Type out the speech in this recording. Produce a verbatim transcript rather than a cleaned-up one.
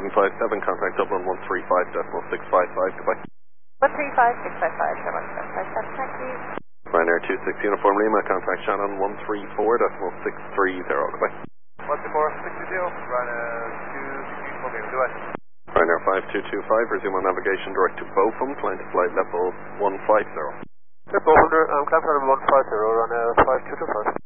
seven five seven, contact Dublin one three five decimal six five five, goodbye. one three five six five five, Dublin seven five seven, thank you. Ryanair two six Uniform Lima, contact Shannon one three four decimal six three zero, goodbye. one two four six zero, Ryanair two six Uniform Lima, goodbye. Ryanair five two two five, resume on navigation direct to Bochum, climb to flight level one five zero. Bochum, um, climb to level one five zero, Ryanair five two two five.